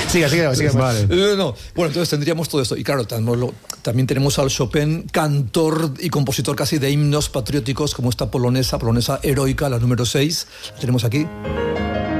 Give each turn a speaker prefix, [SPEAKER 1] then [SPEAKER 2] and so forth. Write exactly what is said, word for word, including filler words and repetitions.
[SPEAKER 1] Siga, siga, siga.
[SPEAKER 2] Vale.
[SPEAKER 3] No, no. Bueno, entonces tendríamos todo esto. Y claro, tenemos lo- también tenemos al Chopin, cantor y compositor casi de himnos patrióticos, como esta polonesa, polonesa heroica, la número seis. La tenemos aquí.